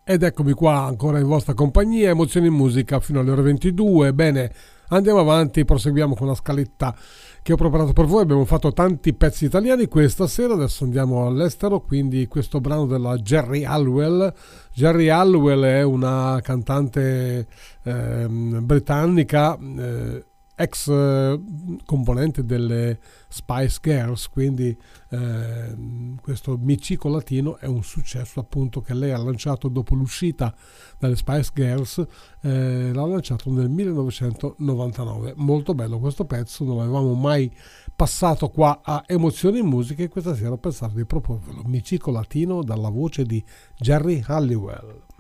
Ed eccomi qua ancora in vostra compagnia, Emozioni in Musica fino alle ore 22. Bene, andiamo avanti, proseguiamo con la scaletta che ho preparato per voi. Abbiamo fatto tanti pezzi italiani questa sera, adesso andiamo all'estero, quindi questo brano della Geri Halliwell. Geri Halliwell è una cantante britannica, ex componente delle Spice Girls, quindi questo micico latino è un successo appunto che lei ha lanciato dopo l'uscita dalle Spice Girls, l'ha lanciato nel 1999. Molto bello questo pezzo, non l'avevamo mai passato qua a Emozioni in Musica e questa sera ho pensato di proporvelo, micico latino dalla voce di Geri Halliwell.